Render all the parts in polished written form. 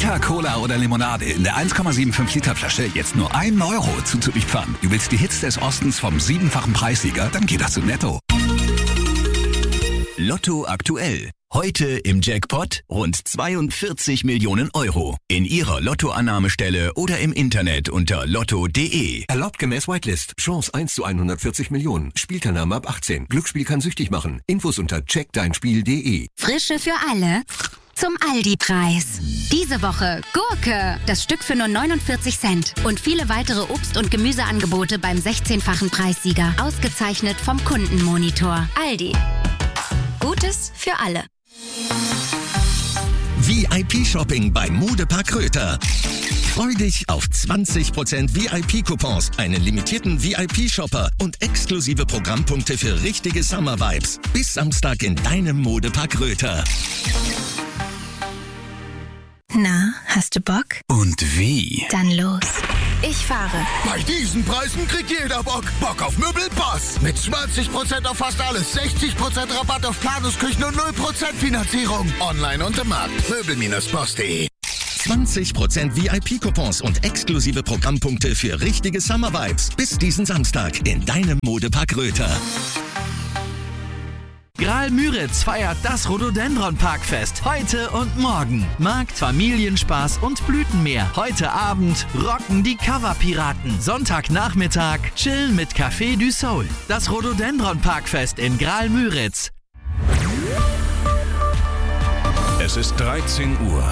Fanta, Cola oder Limonade in der 1,75 Liter Flasche jetzt nur 1 Euro zuzulieferern. Du willst die Hits des Ostens vom 7-fachen Preissieger? Dann geh das zu Netto. Lotto aktuell. Heute im Jackpot rund 42 Millionen Euro. In Ihrer Lottoannahmestelle oder im Internet unter lotto.de. Erlaubt gemäß Whitelist. Chance 1 zu 140 Millionen. Spielteilnahme ab 18. Glücksspiel kann süchtig machen. Infos unter checkdeinspiel.de. Frische für alle. Zum Aldi-Preis. Diese Woche Gurke. Das Stück für nur 49 Cent. Und viele weitere Obst- und Gemüseangebote beim 16-fachen Preissieger. Ausgezeichnet vom Kundenmonitor. Aldi. Gutes für alle. VIP-Shopping beim Modepark Röther. Freu dich auf 20% VIP-Coupons, einen limitierten VIP-Shopper und exklusive Programmpunkte für richtige Summer-Vibes. Bis Samstag in deinem Modepark Röther. Na, hast du Bock? Und wie? Dann los. Ich fahre. Bei diesen Preisen kriegt jeder Bock. Bock auf Möbelpass. Mit 20% auf fast alles, 60% Rabatt auf Planungsküchen und 0% Finanzierung. Online und im Markt. Möbel-Boss.de. 20% VIP-Coupons und exklusive Programmpunkte für richtige Summer-Vibes. Bis diesen Samstag in deinem Modepark Röther. Graal-Müritz feiert das Rhododendron-Parkfest heute und morgen. Markt, Familienspaß und Blütenmeer. Heute Abend rocken die Cover-Piraten. Sonntagnachmittag chillen mit Café du Soul. Das Rhododendron-Parkfest in Graal-Müritz. Es ist 13 Uhr.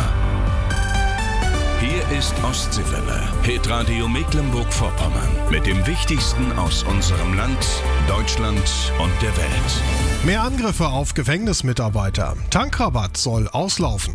Hier ist Ostseewelle, Hitradio Mecklenburg-Vorpommern. Mit dem Wichtigsten aus unserem Land, Deutschland und der Welt. Mehr Angriffe auf Gefängnismitarbeiter. Tankrabatt soll auslaufen.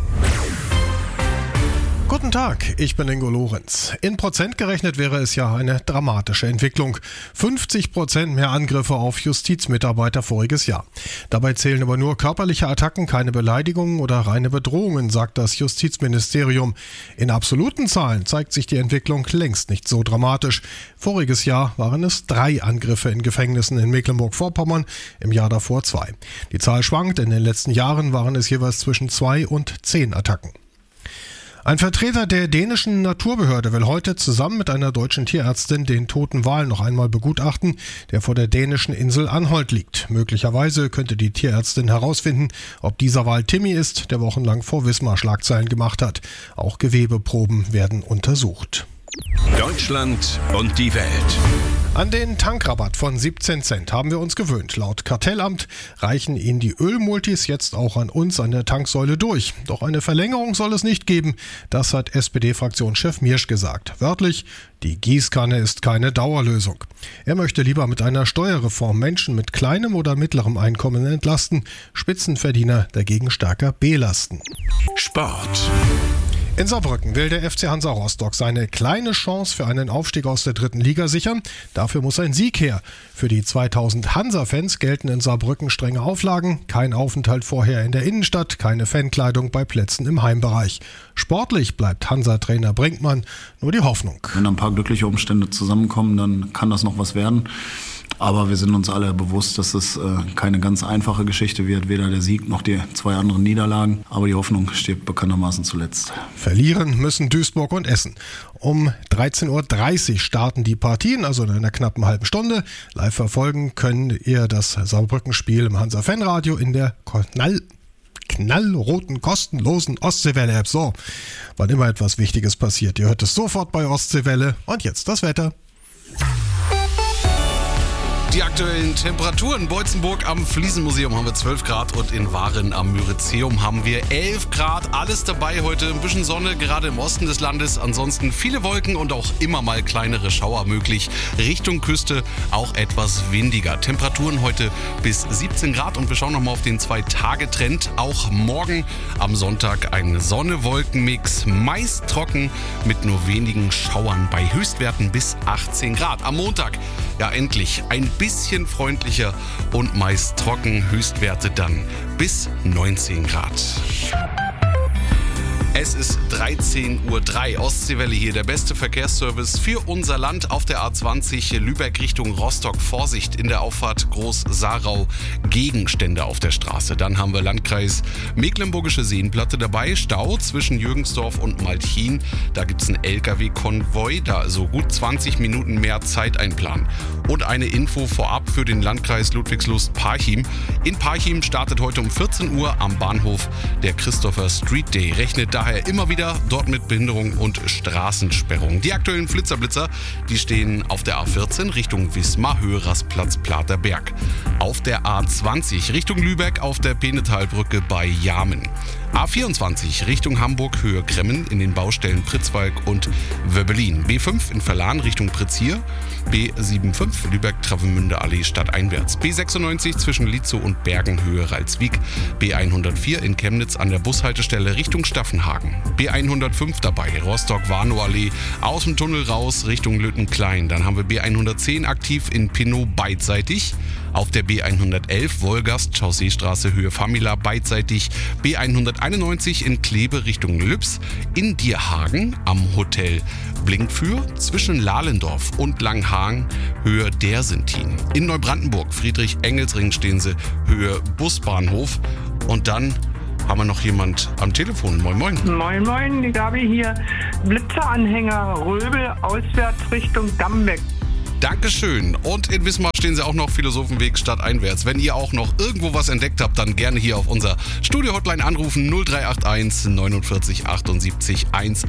Guten Tag, ich bin Ingo Lorenz. In Prozent gerechnet wäre es ja eine dramatische Entwicklung. 50% mehr Angriffe auf Justizmitarbeiter voriges Jahr. Dabei zählen aber nur körperliche Attacken, keine Beleidigungen oder reine Bedrohungen, sagt das Justizministerium. In absoluten Zahlen zeigt sich die Entwicklung längst nicht so dramatisch. Voriges Jahr waren es 3 Angriffe in Gefängnissen in Mecklenburg-Vorpommern, im Jahr davor 2. Die Zahl schwankt, in den letzten Jahren waren es jeweils zwischen 2 und 10 Attacken. Ein Vertreter der dänischen Naturbehörde will heute zusammen mit einer deutschen Tierärztin den toten Wal noch einmal begutachten, der vor der dänischen Insel Anholt liegt. Möglicherweise könnte die Tierärztin herausfinden, ob dieser Wal Timmy ist, der wochenlang vor Wismar Schlagzeilen gemacht hat. Auch Gewebeproben werden untersucht. Deutschland und die Welt. An den Tankrabatt von 17 Cent haben wir uns gewöhnt. Laut Kartellamt reichen ihn die Ölmultis jetzt auch an uns an der Tanksäule durch. Doch eine Verlängerung soll es nicht geben. Das hat SPD-Fraktionschef Miersch gesagt. Wörtlich, die Gießkanne ist keine Dauerlösung. Er möchte lieber mit einer Steuerreform Menschen mit kleinem oder mittlerem Einkommen entlasten, Spitzenverdiener dagegen stärker belasten. Sport. In Saarbrücken will der FC Hansa Rostock seine kleine Chance für einen Aufstieg aus der 3. Liga sichern. Dafür muss ein Sieg her. Für die 2000 Hansa-Fans gelten in Saarbrücken strenge Auflagen. Kein Aufenthalt vorher in der Innenstadt, keine Fankleidung bei Plätzen im Heimbereich. Sportlich bleibt Hansa-Trainer Brinkmann nur die Hoffnung. Wenn ein paar glückliche Umstände zusammenkommen, dann kann das noch was werden. Aber wir sind uns alle bewusst, dass es keine ganz einfache Geschichte wird, weder der Sieg noch die 2 anderen Niederlagen. Aber die Hoffnung stirbt bekanntermaßen zuletzt. Verlieren müssen Duisburg und Essen. Um 13.30 Uhr starten die Partien, also in einer knappen halben Stunde. Live verfolgen könnt ihr das Saarbrücken-Spiel im Hansa-Fanradio in der knallroten, kostenlosen Ostseewelle-App. So, wann immer etwas Wichtiges passiert. Ihr hört es sofort bei Ostseewelle. Und jetzt das Wetter. Die aktuellen Temperaturen. Beutzenburg am Fliesenmuseum haben wir 12 Grad und in Waren am Myrizeum haben wir 11 Grad. Alles dabei heute, ein bisschen Sonne, gerade im Osten des Landes. Ansonsten viele Wolken und auch immer mal kleinere Schauer möglich. Richtung Küste auch etwas windiger. Temperaturen heute bis 17 Grad und wir schauen nochmal auf den 2-Tage-Trend. Auch morgen am Sonntag ein Sonne-Wolken-Mix. Meist trocken mit nur wenigen Schauern bei Höchstwerten bis 18 Grad. Am Montag, ja endlich, ein bisschen freundlicher und meist trocken, Höchstwerte dann bis 19 Grad. Es ist 13:03 Uhr. Ostseewelle hier, der beste Verkehrsservice für unser Land auf der A20 Lübeck Richtung Rostock. Vorsicht in der Auffahrt Groß-Sarau, Gegenstände auf der Straße. Dann haben wir Landkreis Mecklenburgische Seenplatte dabei, Stau zwischen Jürgensdorf und Malchin. Da gibt es einen LKW-Konvoi, da also gut 20 Minuten mehr Zeit einplanen. Und eine Info vorab für den Landkreis Ludwigslust-Parchim. In Parchim startet heute um 14 Uhr am Bahnhof der Christopher Street Day. Rechnet daher immer wieder dort mit Behinderung und Straßensperrung. Die aktuellen Flitzer-Blitzer, die stehen auf der A14 Richtung Wismar, Höhe Rastplatz Platerberg. Auf der A20 Richtung Lübeck auf der Penetalbrücke bei Jamen. A24 Richtung Hamburg, Höhe Kremmen in den Baustellen Pritzwalk und Wöbbelin. B5 in Verlan Richtung Pritzhier. B75 Lübeck-Travemünde Allee stadteinwärts. B96 zwischen Lietzow und Bergen, Höhe Ralswiek. B104 in Chemnitz an der Bushaltestelle Richtung Staffenhagen. B105 dabei, Rostock-Warnow-Allee aus dem Tunnel raus Richtung Löttenklein. Dann haben wir B110 aktiv in Pinnow beidseitig. Auf der B111 Wolgast, Chausseestraße, Höhe Famila beidseitig. B191 in Kleve Richtung Lübs. In Dierhagen am Hotel Blinkfür zwischen Lahlendorf und Langhagen, Höhe Dersentin. In Neubrandenburg, Friedrich-Engels-Ring stehen sie, Höhe Busbahnhof. Und dann haben wir noch jemand am Telefon. Moin, moin. Moin, moin, die Gabi hier. Blitzeranhänger Röbel, auswärts Richtung Dammbeck. Dankeschön. Und in Wismar stehen sie auch noch Philosophenweg stadteinwärts. Wenn ihr auch noch irgendwo was entdeckt habt, dann gerne hier auf unser Studio-Hotline anrufen 0381 49 78 1.